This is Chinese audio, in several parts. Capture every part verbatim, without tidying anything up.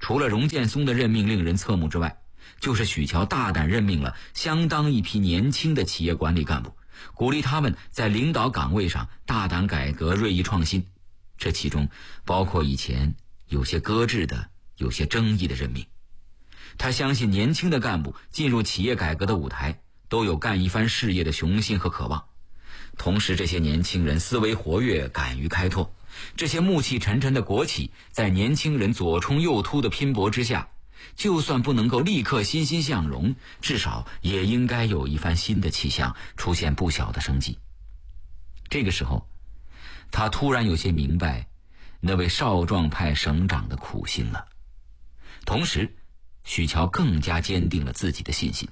除了荣建松的任命令人侧目之外，就是许桥大胆任命了相当一批年轻的企业管理干部，鼓励他们在领导岗位上大胆改革、锐意创新。这其中包括以前有些搁置的、有些争议的任命。他相信年轻的干部进入企业改革的舞台，都有干一番事业的雄心和渴望。同时，这些年轻人思维活跃，敢于开拓。这些暮气沉沉的国企，在年轻人左冲右突的拼搏之下，就算不能够立刻欣欣向荣，至少也应该有一番新的气象，出现不小的生机。这个时候，他突然有些明白那位少壮派省长的苦心了。同时，许桥更加坚定了自己的信心。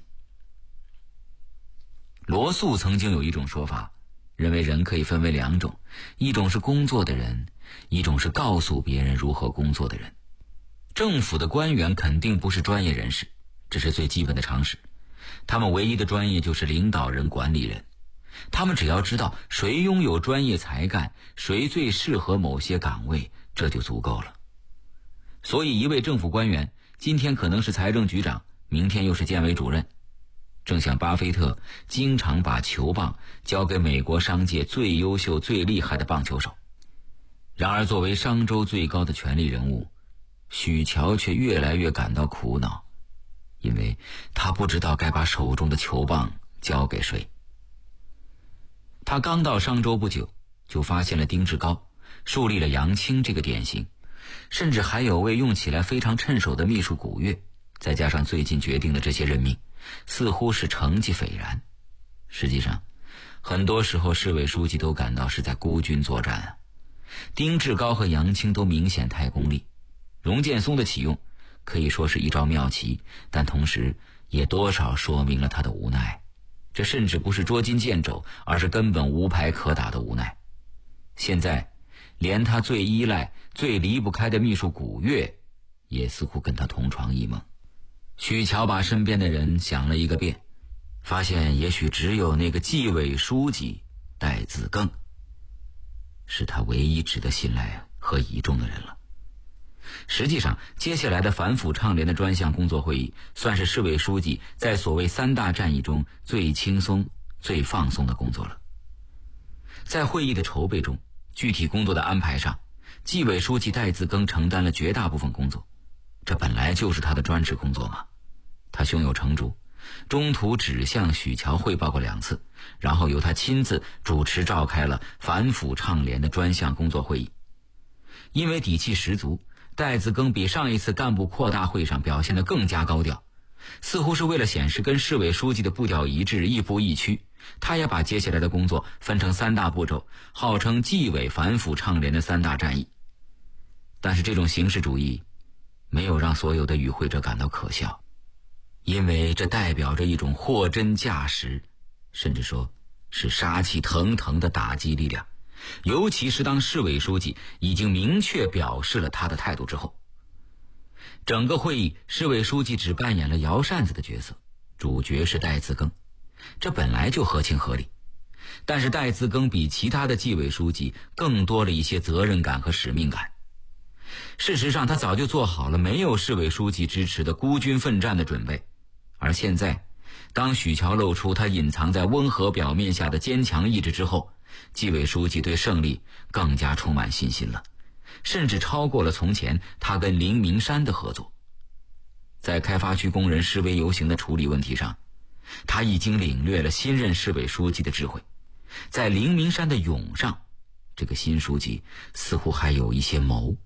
罗素曾经有一种说法，认为人可以分为两种，一种是工作的人，一种是告诉别人如何工作的人。政府的官员肯定不是专业人士，这是最基本的常识。他们唯一的专业就是领导人、管理人。他们只要知道谁拥有专业才干，谁最适合某些岗位，这就足够了。所以一位政府官员今天可能是财政局长，明天又是建委主任。正像巴菲特经常把球棒交给美国商界最优秀、最厉害的棒球手。然而作为商州最高的权力人物，许桥却越来越感到苦恼，因为他不知道该把手中的球棒交给谁。他刚到商州不久，就发现了丁志高，树立了杨清这个典型，甚至还有位用起来非常趁手的秘书古月，再加上最近决定的这些任命，似乎是成绩斐然。实际上，很多时候市委书记都感到是在孤军作战啊。丁志高和杨清都明显太功利，荣建松的启用可以说是一招妙棋，但同时也多少说明了他的无奈。这甚至不是捉襟见肘，而是根本无牌可打的无奈。现在连他最依赖、最离不开的秘书古月也似乎跟他同床异梦。许桥把身边的人想了一个遍，发现也许只有那个纪委书记戴自更是他唯一值得信赖和倚重的人了。实际上，接下来的反腐倡廉的专项工作会议，算是市委书记在所谓三大战役中最轻松、最放松的工作了。在会议的筹备中，具体工作的安排上，纪委书记戴自更承担了绝大部分工作，这本来就是他的专职工作嘛。他胸有成竹，中途只向许桥汇报过两次，然后由他亲自主持召开了反腐倡廉的专项工作会议。因为底气十足，戴自更比上一次干部扩大会上表现得更加高调，似乎是为了显示跟市委书记的步调一致、亦步亦趋，他也把接下来的工作分成三大步骤，号称纪委反腐倡廉的三大战役。但是这种形式主义没有让所有的与会者感到可笑，因为这代表着一种货真价实，甚至说是杀气腾腾的打击力量。尤其是当市委书记已经明确表示了他的态度之后。整个会议，市委书记只扮演了摇扇子的角色，主角是戴自更，这本来就合情合理。但是戴自更比其他的纪委书记更多了一些责任感和使命感。事实上，他早就做好了没有市委书记支持的孤军奋战的准备。而现在，当许桥露出他隐藏在温和表面下的坚强意志之后，纪委书记对胜利更加充满信心了，甚至超过了从前他跟林明山的合作。在开发区工人示威游行的处理问题上，他已经领略了新任市委书记的智慧。在林明山的勇上，这个新书记似乎还有一些谋。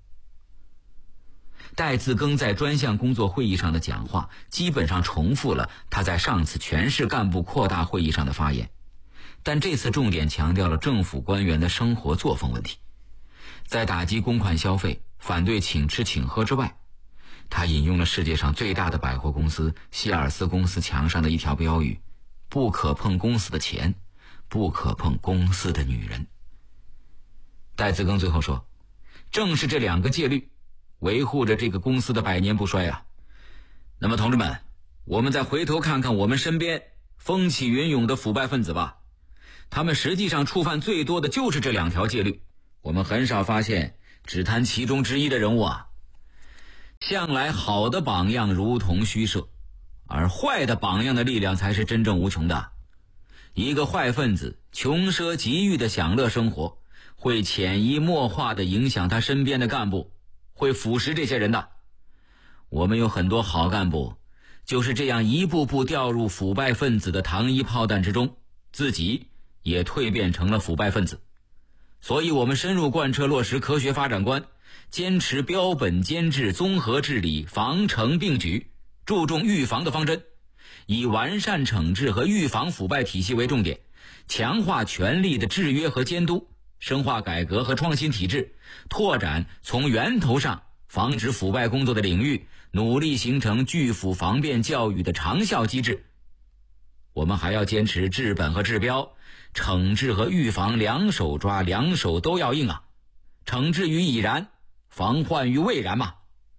戴自更在专项工作会议上的讲话基本上重复了他在上次全市干部扩大会议上的发言，但这次重点强调了政府官员的生活作风问题。在打击公款消费、反对请吃请喝之外，他引用了世界上最大的百货公司希尔斯公司墙上的一条标语：不可碰公司的钱，不可碰公司的女人。戴自更最后说，正是这两个戒律维护着这个公司的百年不衰啊。那么同志们，我们再回头看看我们身边风起云涌的腐败分子吧，他们实际上触犯最多的就是这两条戒律，我们很少发现只谈其中之一的人物啊。 向来好的榜样如同虚设，而坏的榜样的力量才是真正无穷的。一个坏分子穷奢极欲的享乐生活，会潜移默化地影响他身边的干部，会腐蚀这些人的。我们有很多好干部就是这样一步步掉入腐败分子的糖衣炮弹之中，自己也蜕变成了腐败分子。所以我们深入贯彻落实科学发展观，坚持标本兼治、综合治理、防惩并举，注重预防的方针，以完善惩治和预防腐败体系为重点，强化权力的制约和监督，深化改革和创新体制，拓展从源头上防止腐败工作的领域，努力形成拒腐防变教育的长效机制。我们还要坚持治本和治标，惩治和预防两手抓，两手都要硬啊！惩治于已然，防患于未然嘛。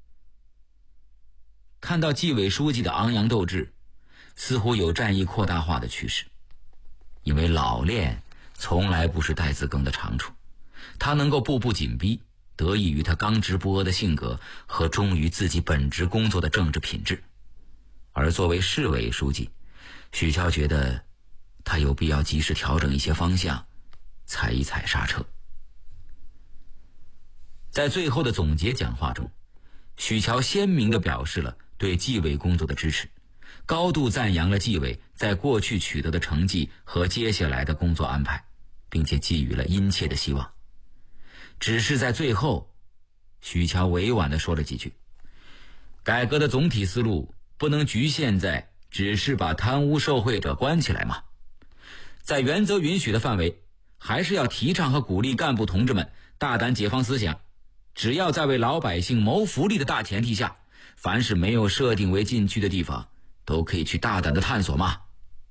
看到纪委书记的昂扬斗志，似乎有战役扩大化的趋势。因为老练从来不是戴自更的长处，他能够步步紧逼，得益于他刚直不阿的性格和忠于自己本职工作的政治品质。而作为市委书记，许乔觉得他有必要及时调整一些方向，踩一踩刹车。在最后的总结讲话中，许乔鲜明地表示了对纪委工作的支持，高度赞扬了纪委在过去取得的成绩和接下来的工作安排，并且寄予了殷切的希望。只是在最后，许乔委婉地说了几句，改革的总体思路不能局限在只是把贪污受贿者关起来嘛，在原则允许的范围，还是要提倡和鼓励干部同志们大胆解放思想，只要在为老百姓谋福利的大前提下，凡是没有设定为禁区的地方都可以去大胆的探索嘛。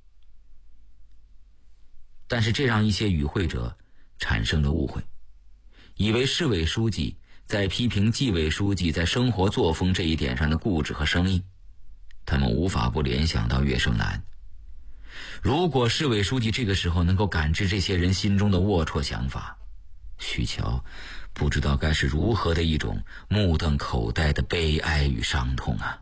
但是这让一些与会者产生了误会，以为市委书记在批评纪委书记在生活作风这一点上的固执和生硬，他们无法不联想到岳胜男。如果市委书记这个时候能够感知这些人心中的龌龊想法，许乔不知道该是如何的一种目瞪口呆的悲哀与伤痛啊！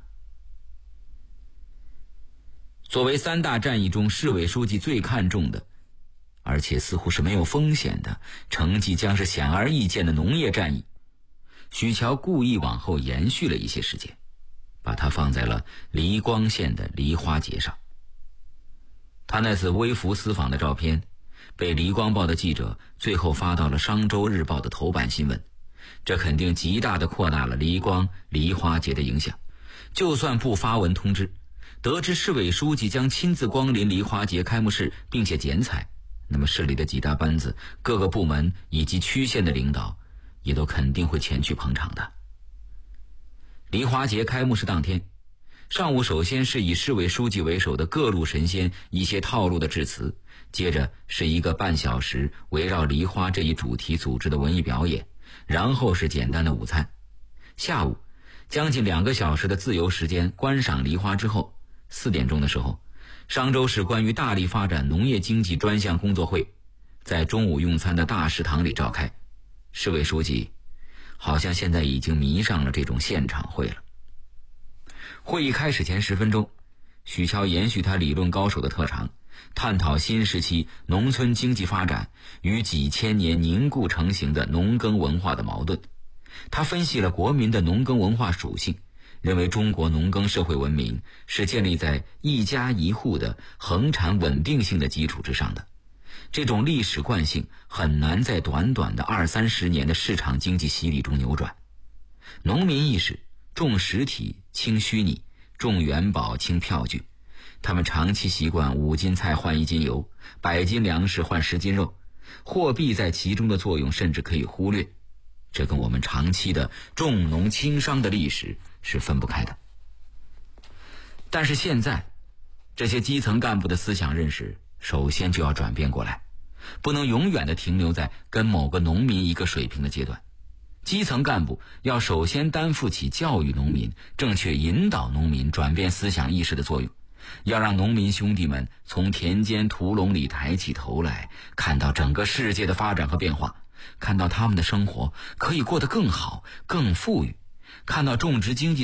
作为三大战役中市委书记最看重的，而且似乎是没有风险的，成绩将是显而易见的农业战役，许乔故意往后延续了一些时间，把它放在了梨光县的梨花节上。他那次微服私访的照片被梨光报的记者最后发到了商周日报的头版新闻，这肯定极大地扩大了梨光梨花节的影响。就算不发文通知，得知市委书记将亲自光临梨花节开幕式并且剪彩，那么市里的几大班子、各个部门以及区县的领导也都肯定会前去捧场的。梨花节开幕式当天上午，首先是以市委书记为首的各路神仙一些套路的致辞，接着是一个半小时围绕梨花这一主题组织的文艺表演，然后是简单的午餐。下午将近两个小时的自由时间观赏梨花之后，四点钟的时候，商州市关于大力发展农业经济专项工作会在中午用餐的大食堂里召开。市委书记好像现在已经迷上了这种现场会了。会议开始前十分钟，许乔延续他理论高手的特长，探讨新时期农村经济发展与几千年凝固成型的农耕文化的矛盾。他分析了国民的农耕文化属性，认为中国农耕社会文明是建立在一家一户的恒产稳定性的基础之上的，这种历史惯性很难在短短的二三十年的市场经济洗礼中扭转。农民意识重实体轻虚拟，重元宝轻票据，他们长期习惯五斤菜换一斤油，百斤粮食换十斤肉，货币在其中的作用甚至可以忽略，这跟我们长期的重农轻商的历史是分不开的。但是现在这些基层干部的思想认识首先就要转变过来，不能永远的停留在跟某个农民一个水平的阶段。基层干部要首先担负起教育农民、正确引导农民转变思想意识的作用，要让农民兄弟们从田间屠笼里抬起头来，看到整个世界的发展和变化，看到他们的生活可以过得更好、更富裕，看到种植经济